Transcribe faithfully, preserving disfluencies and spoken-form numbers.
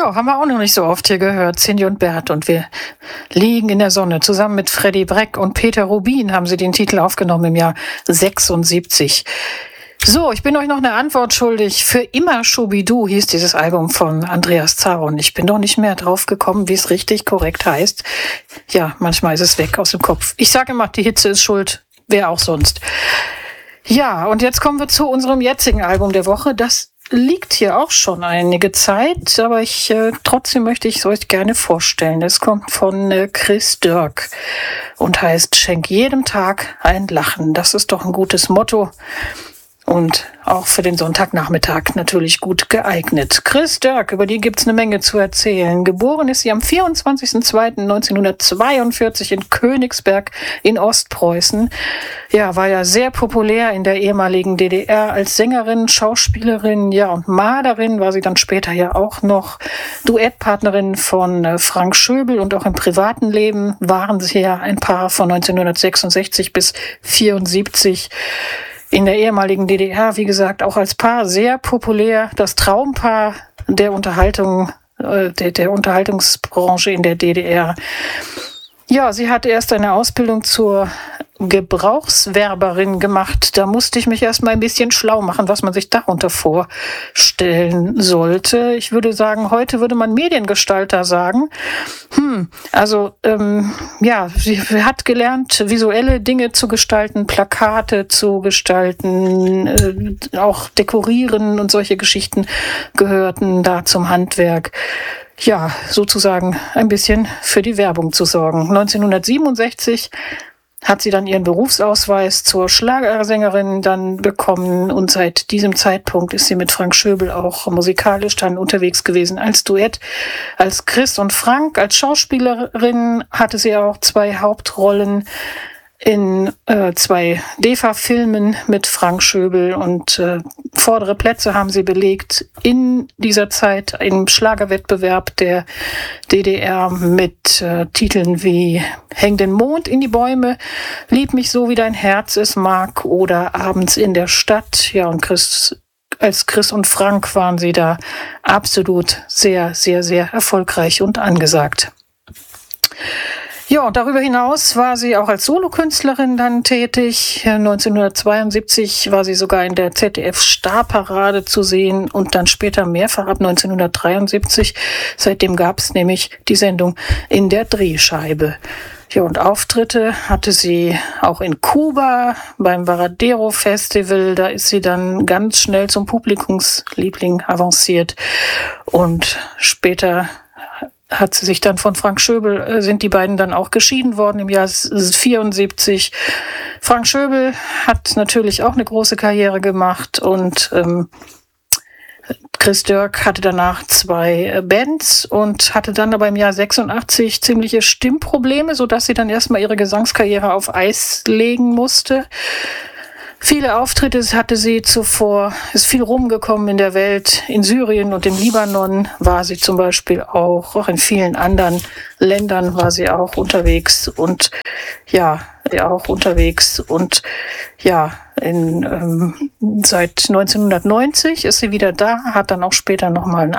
Ja, haben wir auch noch nicht so oft hier gehört. Cindy und Bert und wir liegen in der Sonne. Zusammen mit Freddie Breck und Peter Rubin haben sie den Titel aufgenommen im Jahr sechsundsiebzig. So, ich bin euch noch eine Antwort schuldig. Für immer Schubidu hieß dieses Album von Andreas Zaron. Ich bin doch nicht mehr drauf gekommen, wie es richtig korrekt heißt. Ja, manchmal ist es weg aus dem Kopf. Ich sage immer, die Hitze ist schuld. Wer auch sonst. Ja, und jetzt kommen wir zu unserem jetzigen Album der Woche. Das liegt hier auch schon einige Zeit, aber ich äh, trotzdem möchte ich es euch gerne vorstellen. Es kommt von äh, Chris Dirk und heißt Schenk jedem Tag ein Lachen. Das ist doch ein gutes Motto und auch für den Sonntagnachmittag natürlich gut geeignet. Chris Dirk, über die gibt's eine Menge zu erzählen. Geboren ist sie am vierundzwanzigsten zweiten neunzehnhundertzweiundvierzig in Königsberg in Ostpreußen. Ja, war ja sehr populär in der ehemaligen D D R als Sängerin, Schauspielerin, ja, und Malerin war sie dann später ja auch noch. Duettpartnerin von äh, Frank Schöbel und auch im privaten Leben waren sie ja ein Paar von neunzehnhundertsechsundsechzig bis vierundsiebzig. In der ehemaligen D D R, wie gesagt, auch als Paar sehr populär. Das Traumpaar der Unterhaltung, äh, der, der Unterhaltungsbranche in der D D R. Ja, sie hatte erst eine Ausbildung zur Gebrauchswerberin gemacht. Da musste ich mich erst mal ein bisschen schlau machen, was man sich darunter vorstellen sollte. Ich würde sagen, heute würde man Mediengestalter sagen. Hm, also ähm, ja, sie hat gelernt, visuelle Dinge zu gestalten, Plakate zu gestalten, äh, auch dekorieren und solche Geschichten gehörten da zum Handwerk. Ja, sozusagen ein bisschen für die Werbung zu sorgen. neunzehnhundertsiebenundsechzig hat sie dann ihren Berufsausweis zur Schlagersängerin dann bekommen und seit diesem Zeitpunkt ist sie mit Frank Schöbel auch musikalisch dann unterwegs gewesen als Duett. Als Chris und Frank, als Schauspielerin hatte sie auch zwei Hauptrollen in äh, zwei D E F A-Filmen mit Frank Schöbel und äh, vordere Plätze haben sie belegt in dieser Zeit im Schlagerwettbewerb der D D R mit äh, Titeln wie Häng den Mond in die Bäume, Lieb mich so wie dein Herz es mag oder Abends in der Stadt. Ja, und Chris, als Chris und Frank waren sie da absolut sehr, sehr, sehr erfolgreich und angesagt. Ja, und darüber hinaus war sie auch als Solokünstlerin dann tätig. neunzehnhundertzweiundsiebzig war sie sogar in der Z D F-Starparade zu sehen und dann später mehrfach ab neunzehnhundertdreiundsiebzig. Seitdem gab es nämlich die Sendung In der Drehscheibe. Ja, und Auftritte hatte sie auch in Kuba beim Varadero Festival. Da ist sie dann ganz schnell zum Publikumsliebling avanciert und später hat sie sich dann von Frank Schöbel, sind die beiden dann auch geschieden worden im Jahr vierundsiebzig. Frank Schöbel hat natürlich auch eine große Karriere gemacht und ähm, Chris Dirk hatte danach zwei Bands und hatte dann aber im Jahr sechsundachtzig ziemliche Stimmprobleme, sodass sie dann erstmal ihre Gesangskarriere auf Eis legen musste. Viele Auftritte hatte sie zuvor, ist viel rumgekommen in der Welt. In Syrien und im Libanon war sie zum Beispiel auch, auch in vielen anderen Ländern war sie auch unterwegs und ja, ja auch unterwegs und ja, in, ähm, seit neunzehnhundertneunzig ist sie wieder da, hat dann auch später nochmal ein